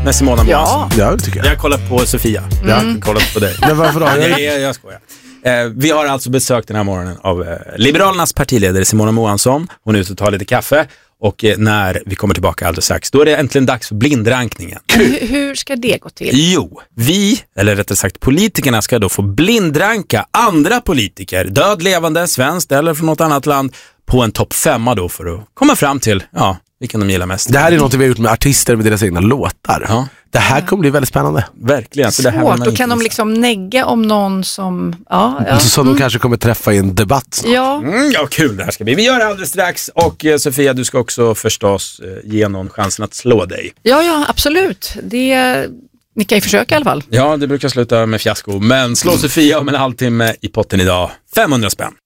med Simona Månsson? Ja, det tycker jag. Jag har kollat på Sofia. Jag har kollat på dig. Men varför då? Jag skojar. Vi har alltså besökt den här morgonen av Liberalernas partiledare Simona Månsson. Hon är ute och tar lite kaffe. Och när vi kommer tillbaka alldeles strax, då är det äntligen dags för blindrankningen. Hur ska det gå till? Jo, eller rättare sagt politikerna ska då få blindranka andra politiker, död, levande, svenskt eller från något annat land, på en topp 5 då för att komma fram till, vilken de gillar mest. Det här är något vi har gjort med artister med deras egna låtar. Ja. Det här kommer bli väldigt spännande. Verkligen. Så det här Svårt, då kan de liksom negga om någon som... Som de kanske kommer träffa i en debatt snart. Ja. Kul det här ska bli. Vi gör det alldeles strax. Och Sofia, du ska också förstås ge någon chansen att slå dig. Ja, absolut. Ni kan ju försöka i alla fall. Ja, det brukar sluta med fiasko. Men slå Sofia om en halvtimme i potten idag. 500 spänn.